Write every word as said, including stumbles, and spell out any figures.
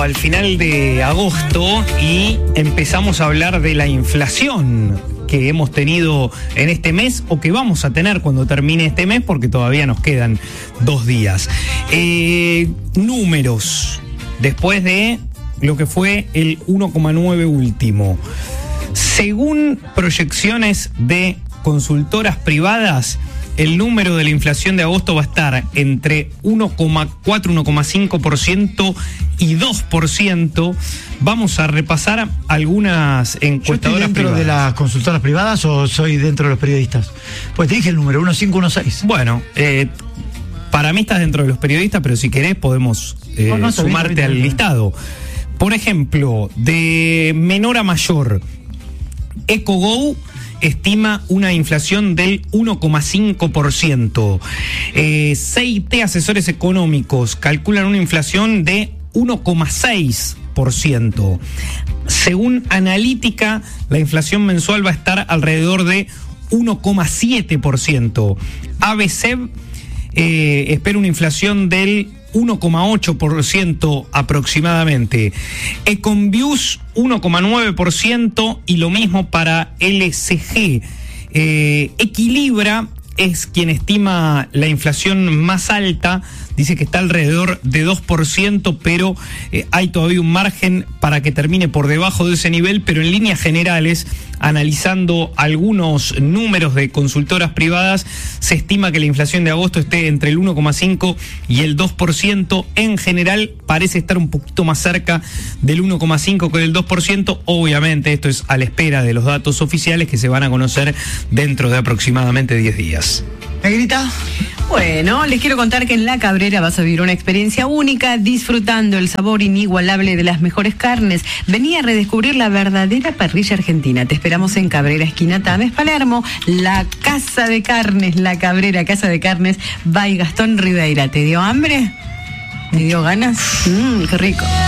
al final de agosto y empezamos a hablar de la inflación que hemos tenido en este mes o que vamos a tener cuando termine este mes, porque todavía nos quedan dos días. Eh, números, después de lo que fue el uno coma nueve último. Según proyecciones de consultoras privadas, el número de la inflación de agosto va a estar entre uno coma cuatro, uno coma cinco por ciento y dos por ciento. Vamos a repasar algunas encuestadoras ¿Yo estoy dentro privadas. de las consultoras privadas o soy dentro de los periodistas? Pues te dije el número, uno cinco uno seis. Bueno, eh, para mí estás dentro de los periodistas, pero si querés podemos eh, no, no, está bien, sumarte está bien, al está bien. listado. Por ejemplo, de menor a mayor, EcoGo estima una inflación del uno coma cinco por ciento. Eh, C I T Asesores Económicos calculan una inflación de uno coma seis por ciento. Según Analítica, la inflación mensual va a estar alrededor de uno coma siete por ciento. A B C eh, espera una inflación del uno coma ocho por ciento aproximadamente. Econviews uno coma nueve por ciento y lo mismo para L C G. Eh, Equilibra es quien estima la inflación más alta, dice que está alrededor de dos por ciento, pero eh, hay todavía un margen para que termine por debajo de ese nivel, pero en líneas generales, analizando algunos números de consultoras privadas, se estima que la inflación de agosto esté entre el uno coma cinco y el dos por ciento. En general parece estar un poquito más cerca del uno coma cinco que del dos por ciento. Obviamente esto es a la espera de los datos oficiales que se van a conocer dentro de aproximadamente diez días. ¿Negrita? Bueno, les quiero contar que en La Cabrera vas a vivir una experiencia única disfrutando el sabor inigualable de las mejores carnes. Vení a redescubrir la verdadera parrilla argentina. Te esperamos en Cabrera, esquina Tames, Palermo. La Casa de Carnes, La Cabrera, Casa de Carnes, by Gastón Ribeira. ¿Te dio hambre? ¿Te dio ganas? Mmm, qué rico.